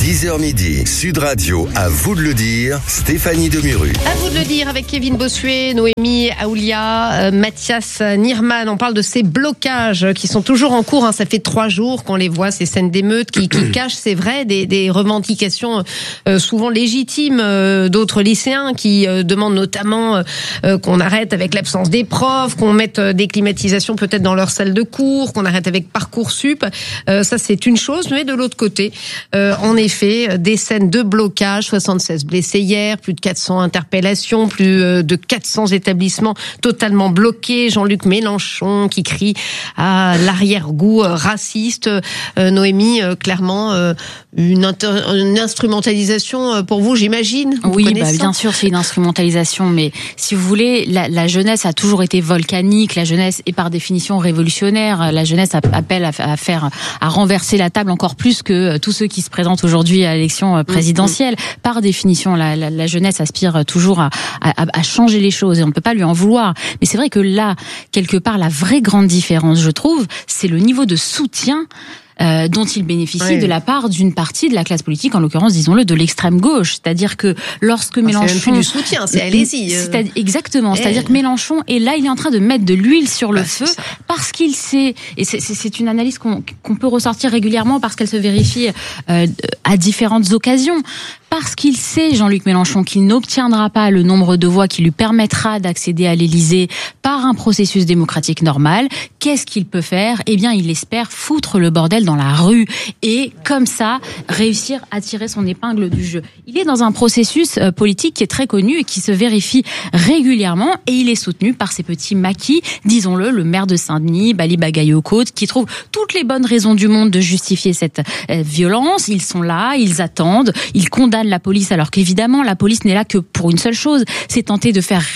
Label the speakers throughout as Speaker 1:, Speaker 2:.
Speaker 1: 10h midi, Sud Radio, à vous de le dire, Stéphanie Demuru.
Speaker 2: À vous de le dire avec Kevin Bossuet, Noémie Aoulia, Mathias Nierman. On parle de ces blocages qui sont toujours en cours. Ça fait 3 jours qu'on les voit, ces scènes d'émeutes qui cachent, c'est vrai, des revendications souvent légitimes d'autres lycéens qui demandent notamment qu'on arrête avec l'absence des profs, qu'on mette des climatisations peut-être dans leur salle de cours, qu'on arrête avec Parcoursup. Ça, c'est une chose. Mais de l'autre côté, en effet, des scènes de blocage, 76 blessés hier, plus de 400 interpellations, plus de 400 établissements totalement bloqués. Jean-Luc Mélenchon qui crie à l'arrière-goût raciste. Noémie, clairement, une instrumentalisation pour vous, j'imagine.
Speaker 3: Oui, bien sûr, c'est une instrumentalisation, mais si vous voulez, la jeunesse a toujours été volcanique, la jeunesse est par définition révolutionnaire, la jeunesse appelle à renverser la table encore plus que tous ceux qui se présentent aujourd'hui à l'élection présidentielle. Par définition, la jeunesse aspire toujours à changer les choses et on ne peut pas lui en vouloir. Mais c'est vrai que là, quelque part, la vraie grande différence, je trouve, c'est le niveau de soutien dont il bénéficie de la part d'une partie de la classe politique, en l'occurrence, disons-le, de l'extrême gauche. C'est-à-dire que lorsque Mélenchon...
Speaker 2: C'est même plus du soutien, c'est allez-y.
Speaker 3: Exactement. C'est-à-dire que Mélenchon est là, il est en train de mettre de l'huile sur le feu parce qu'il sait, et c'est une analyse qu'on peut ressortir régulièrement parce qu'elle se vérifie à différentes occasions, parce qu'il sait, Jean-Luc Mélenchon, qu'il n'obtiendra pas le nombre de voix qui lui permettra d'accéder à l'Élysée par un processus démocratique normal. Qu'est-ce qu'il peut faire ? Eh bien, il espère foutre le bordel dans la rue et, comme ça, réussir à tirer son épingle du jeu. Il est dans un processus politique qui est très connu et qui se vérifie régulièrement et il est soutenu par ces petits maquis, disons-le, le maire de Saint-Denis, Bali Bagayokot, qui trouve toutes les bonnes raisons du monde de justifier cette violence. Ils sont là, ils attendent, ils condamnent la police, alors qu'évidemment, la police n'est là que pour une seule chose, c'est tenter de faire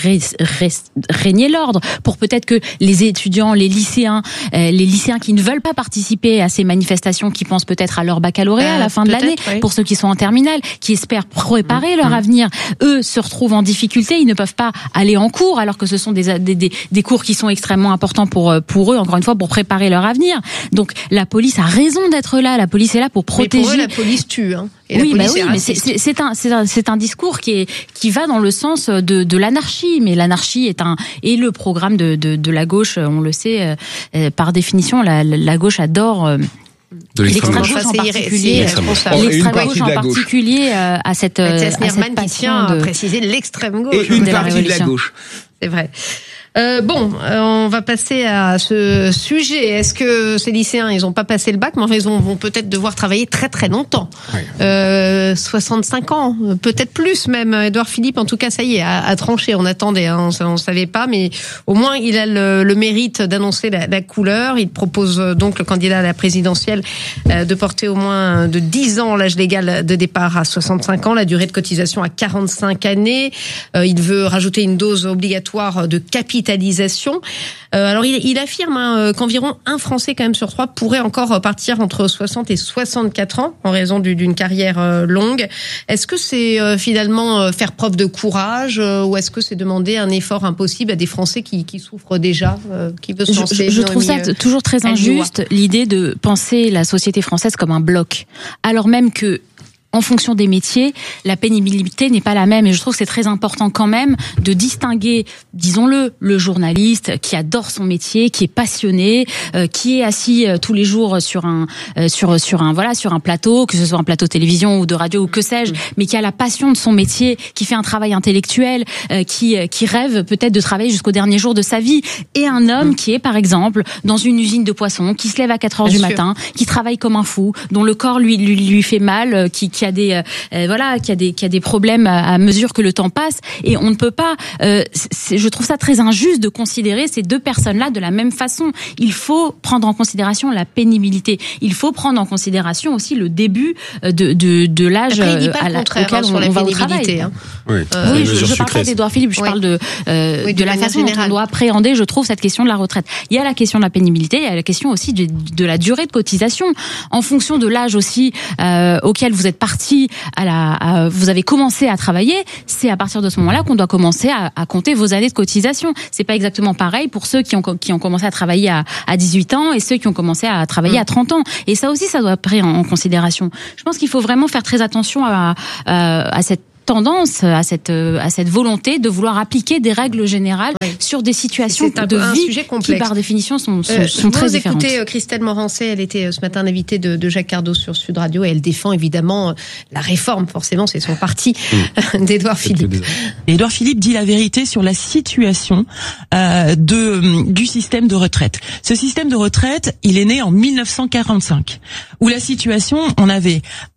Speaker 3: régner l'ordre, pour peut-être que les étudiants, les lycéens qui ne veulent pas participer à ces manifestations, qui pensent peut-être à leur baccalauréat à la fin de l'année, pour ceux qui sont en terminale, qui espèrent préparer leur avenir, eux se retrouvent en difficulté, ils ne peuvent pas aller en cours, alors que ce sont des cours qui sont extrêmement importants pour eux, encore une fois, pour préparer leur avenir. Donc la police a raison d'être là, la police est là pour protéger. Mais
Speaker 2: pour eux, la police tue, hein.
Speaker 3: Oui, mais c'est un discours qui va dans le sens de l'anarchie, mais l'anarchie est le programme de la gauche, on le sait, par définition, la gauche adore
Speaker 4: de l'extrême
Speaker 3: gauche en particulier, à cette
Speaker 2: Nierman qui tient à préciser l'extrême gauche
Speaker 4: et une partie de la gauche.
Speaker 2: C'est vrai. On va passer à ce sujet. Est-ce que ces lycéens, ils n'ont pas passé le bac, mais ils vont peut-être devoir travailler très très longtemps. 65 ans, peut-être plus même. Édouard Philippe, en tout cas, ça y est, a tranché. On attendait, on ne savait pas, mais au moins il a le mérite d'annoncer la couleur. Il propose donc, le candidat à la présidentielle, de porter au moins de 10 ans l'âge légal de départ à 65 ans, la durée de cotisation à 45 années. Il veut rajouter une dose obligatoire de capitalisation. Alors il affirme qu'environ un Français quand même sur 3 pourrait encore partir entre 60 et 64 ans en raison d'une carrière longue. Est-ce que c'est finalement faire preuve de courage ou est-ce que c'est demander un effort impossible à des Français qui souffrent déjà, qui veulent se lancer?
Speaker 3: Je trouve ça toujours très injuste, l'idée de penser la société française comme un bloc, alors même que en fonction des métiers, la pénibilité n'est pas la même. Et je trouve que c'est très important quand même de distinguer, disons-le, le journaliste qui adore son métier, qui est passionné, qui est assis tous les jours sur un plateau, que ce soit un plateau télévision ou de radio ou que sais-je, mais qui a la passion de son métier, qui fait un travail intellectuel, qui rêve peut-être de travailler jusqu'au dernier jour de sa vie. Et un homme qui est, par exemple, dans une usine de poissons, qui se lève à 4h du matin, qui travaille comme un fou, dont le corps lui fait mal, qui a des problèmes à mesure que le temps passe, et on ne peut pas je trouve ça très injuste de considérer ces deux personnes-là de la même façon. Il faut prendre en considération la pénibilité, il faut prendre en considération aussi le début de l'âge auquel on va au travail.
Speaker 4: Oui,
Speaker 3: je parle pas d'Édouard Philippe, je parle de la façon dont on doit appréhender, je trouve, cette question de la retraite. Il y a la question de la pénibilité, il y a la question aussi de la durée de cotisation, en fonction de l'âge aussi auquel vous êtes parti parti vous avez commencé à travailler, c'est à partir de ce moment-là qu'on doit commencer à compter vos années de cotisation. C'est pas exactement pareil pour ceux qui ont commencé à travailler à 18 ans et ceux qui ont commencé à travailler à 30 ans. Et ça aussi, ça doit être pris en considération. Je pense qu'il faut vraiment faire très attention à cette tendance, à cette volonté de vouloir appliquer des règles générales sur des situations de vie qui, par définition, sont très différentes. Vous
Speaker 2: écoutez Christelle Morancé, elle était ce matin invitée de Jacques Cardot sur Sud Radio et elle défend évidemment la réforme, forcément, c'est son parti, d'Édouard Philippe.
Speaker 5: Édouard Philippe dit la vérité sur la situation du système de retraite. Ce système de retraite, il est né en 1945, où la situation, on avait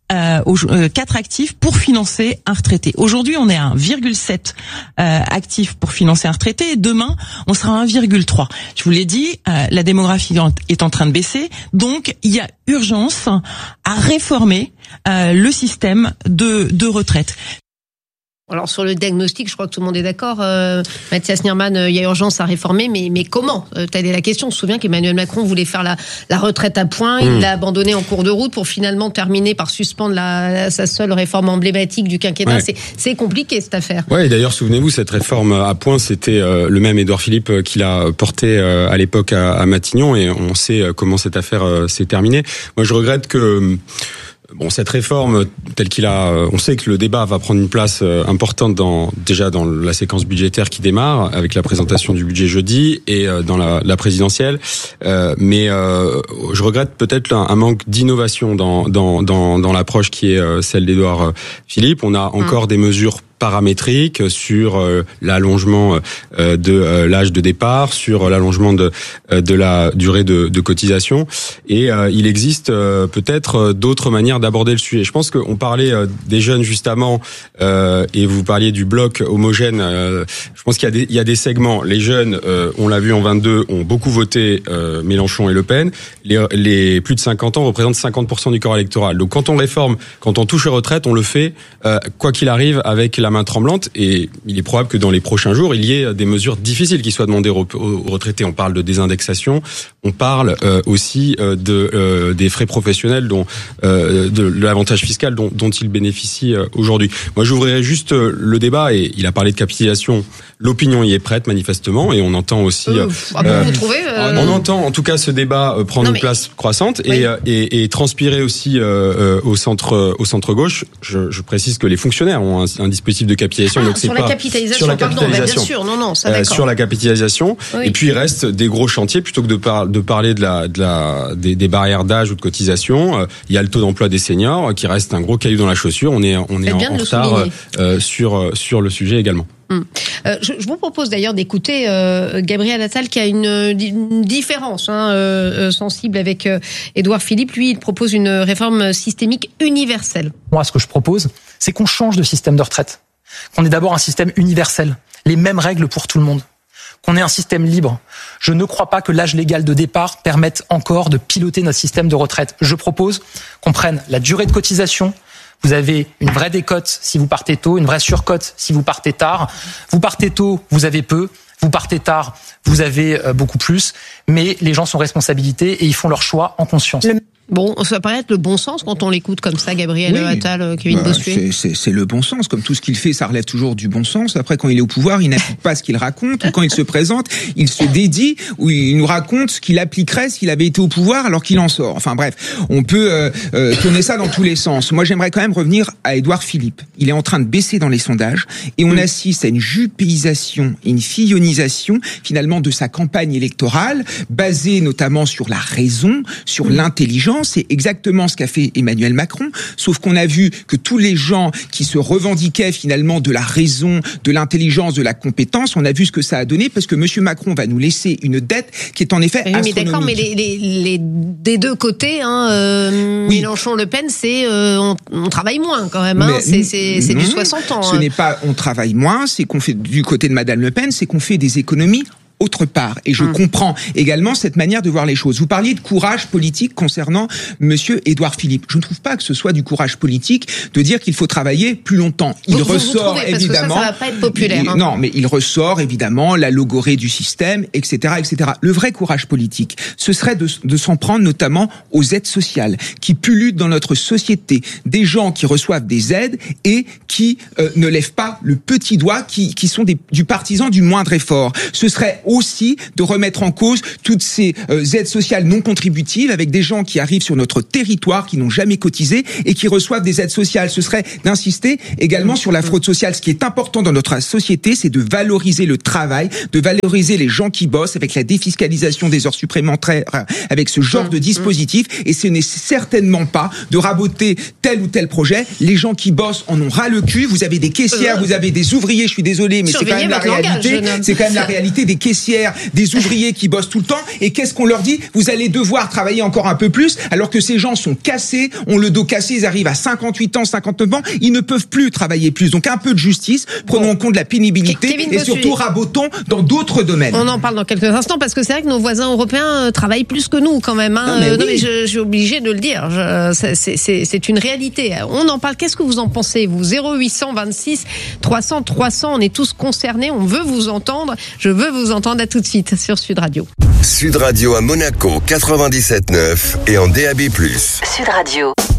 Speaker 5: 4 actifs pour financer un retraité. Aujourd'hui, on est à 1,7 actifs pour financer un retraité et demain, on sera à 1,3. Je vous l'ai dit, la démographie est en train de baisser, donc il y a urgence à réformer le système de retraite.
Speaker 2: Alors sur le diagnostic, je crois que tout le monde est d'accord. Mathias Nierman, il y a urgence à réformer, mais comment ? Telle est la question. On se souvient qu'Emmanuel Macron voulait faire la retraite à points. Il l'a abandonné en cours de route pour finalement terminer par suspendre sa seule réforme emblématique du quinquennat. Ouais. C'est compliqué cette affaire.
Speaker 6: Ouais, et d'ailleurs, souvenez-vous, cette réforme à points, c'était le même Édouard Philippe qui l'a porté à l'époque à Matignon, et on sait comment cette affaire s'est terminée. Moi, je regrette que cette réforme telle qu'il on sait que le débat va prendre une place importante déjà dans la séquence budgétaire qui démarre avec la présentation du budget jeudi et dans la présidentielle. Mais je regrette peut-être un manque d'innovation dans l'approche qui est celle d'Édouard Philippe. On a encore des mesures paramétriques sur l'allongement de l'âge de départ, sur l'allongement de la durée de cotisation, et il existe peut-être d'autres manières d'aborder le sujet. Je pense qu'on parlait des jeunes juste avant, et vous parliez du bloc homogène. Je pense qu'il y a des segments. Les jeunes, on l'a vu en 22, ont beaucoup voté Mélenchon et Le Pen. Les plus de 50 ans représentent 50% du corps électoral. Donc quand on réforme, quand on touche les retraites, on le fait quoi qu'il arrive avec la main tremblante, et il est probable que dans les prochains jours, il y ait des mesures difficiles qui soient demandées aux retraités. On parle de désindexation, on parle aussi des frais professionnels, de l'avantage fiscal dont ils bénéficient aujourd'hui. Moi, j'ouvrirais juste le débat, et il a parlé de capitalisation. L'opinion y est prête, manifestement, et on entend aussi...
Speaker 2: vous trouvez
Speaker 6: on entend, en tout cas, ce débat prendre une place croissante, et transpirer aussi au centre gauche. Je précise que les fonctionnaires ont un dispositif de capitalisation. Donc
Speaker 2: sur la capitalisation, bien sûr, ça d'accord.
Speaker 6: Sur la capitalisation, et puis il reste des gros chantiers, plutôt que de parler des barrières d'âge ou de cotisation. Il y a le taux d'emploi des seniors qui reste un gros caillou dans la chaussure. On est en retard sur le sujet également.
Speaker 2: Je vous propose d'ailleurs d'écouter Gabriel Attal, qui a une différence sensible avec Édouard Philippe. Lui, il propose une réforme systémique universelle.
Speaker 7: Moi, ce que je propose, c'est qu'on change de système de retraite. Qu'on ait d'abord un système universel, les mêmes règles pour tout le monde. Qu'on ait un système libre. Je ne crois pas que l'âge légal de départ permette encore de piloter notre système de retraite. Je propose qu'on prenne la durée de cotisation. Vous avez une vraie décote si vous partez tôt, une vraie surcote si vous partez tard. Vous partez tôt, vous avez peu. Vous partez tard, vous avez beaucoup plus. Mais les gens sont responsabilités et ils font leur choix en conscience.
Speaker 2: Bon, ça paraît être le bon sens quand on l'écoute comme ça, Gabriel Attal, Kevin Bossuet.
Speaker 8: C'est le bon sens. Comme tout ce qu'il fait, ça relève toujours du bon sens. Après, quand il est au pouvoir, il n'applique pas ce qu'il raconte. Ou quand il se présente, il se dédie, ou il nous raconte ce qu'il appliquerait s'il avait été au pouvoir alors qu'il en sort. Enfin bref, on peut tourner ça dans tous les sens. Moi, j'aimerais quand même revenir à Édouard Philippe. Il est en train de baisser dans les sondages et on assiste à une jupéisation et une fillonisation finalement de sa campagne électorale, basée notamment sur la raison, sur l'intelligence. C'est exactement ce qu'a fait Emmanuel Macron, sauf qu'on a vu que tous les gens qui se revendiquaient finalement de la raison, de l'intelligence, de la compétence, on a vu ce que ça a donné, parce que Monsieur Macron va nous laisser une dette qui est en effet astronomique.
Speaker 2: Mais d'accord, mais les des deux côtés, Mélenchon, Le Pen, c'est on travaille moins quand même, c'est du 60 ans.
Speaker 8: Ce n'est pas on travaille moins, c'est qu'on fait du côté de Madame Le Pen, c'est qu'on fait des économies autre part. Et je comprends également cette manière de voir les choses. Vous parliez de courage politique concernant monsieur Édouard Philippe. Je ne trouve pas que ce soit du courage politique de dire qu'il faut travailler plus longtemps. Il ressort évidemment.
Speaker 2: Ça va pas être populaire.
Speaker 8: Non, mais il ressort évidemment la logorée du système, etc., etc. Le vrai courage politique, ce serait de s'en prendre notamment aux aides sociales qui pullulent dans notre société, des gens qui reçoivent des aides et qui ne lèvent pas le petit doigt, qui sont du partisan du moindre effort. Ce serait aussi de remettre en cause toutes ces aides sociales non contributives avec des gens qui arrivent sur notre territoire, qui n'ont jamais cotisé et qui reçoivent des aides sociales. Ce serait d'insister également sur la fraude sociale. Ce qui est important dans notre société, c'est de valoriser le travail, de valoriser les gens qui bossent avec la défiscalisation des heures supplémentaires, avec ce genre de dispositif. Et ce n'est certainement pas de raboter tel ou tel projet. Les gens qui bossent en ont ras le cul. Vous avez des caissières, vous avez des ouvriers, je suis désolé, mais c'est quand même la réalité. C'est quand même la réalité des caissières, des ouvriers qui bossent tout le temps. Et qu'est-ce qu'on leur dit? Vous allez devoir travailler encore un peu plus, alors que ces gens sont cassés, ont le dos cassé, ils arrivent à 58 ans, 59 ans, ils ne peuvent plus travailler plus. Donc un peu de justice, prenons en compte la pénibilité et surtout rabotons dans d'autres domaines.
Speaker 2: On en parle dans quelques instants parce que c'est vrai que nos voisins européens travaillent plus que nous quand même. Hein. Non, mais je suis obligée de le dire. C'est une réalité. On en parle. Qu'est-ce que vous en pensez, vous? 0826 300 300. On est tous concernés. On veut vous entendre. Je veux vous entendre. À tout de suite sur Sud Radio.
Speaker 1: Sud Radio à Monaco 97.9 et en DAB+.
Speaker 9: Sud Radio.